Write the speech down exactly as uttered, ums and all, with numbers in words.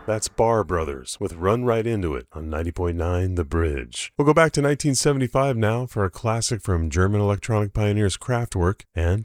That's Bar Brothers with Run Right Into It on ninety point nine The Bridge. We'll go back to nineteen seventy-five now for a classic from German electronic pioneers Kraftwerk and